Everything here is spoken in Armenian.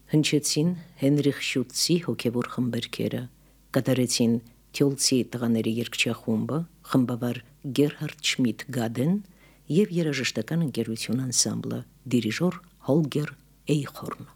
Հնչեցին Հենրիխ Շուտցի հոգևոր խմբերքերը, կատարեցին Թյոլցի տղաների երգչախումբը, խմբավար Գերհարդ Շմիդ Գադեն և երաժշտական ընկերություն անսամբլը, դիրիժոր Հոլգեր Էյխորն։